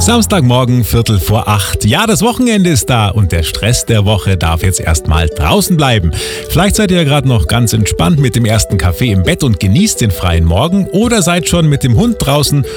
Samstagmorgen, 7:45. Ja, das Wochenende ist da und der Stress der Woche darf jetzt erstmal draußen bleiben. Vielleicht seid ihr ja gerade noch ganz entspannt mit dem ersten Kaffee im Bett und genießt den freien Morgen oder seid schon mit dem Hund draußen